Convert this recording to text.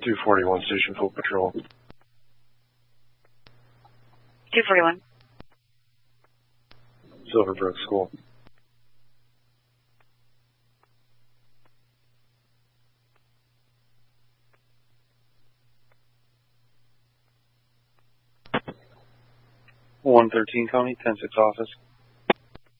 241 Station Full Patrol. 241. Silverbrook School. #113 County 10-6 office.